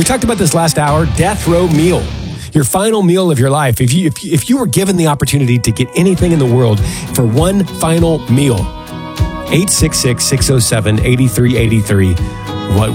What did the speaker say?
We talked about this last hour, death row meal. Your final meal of your life. If you were given the opportunity to get anything in the world for one final meal, 866-607-8383. What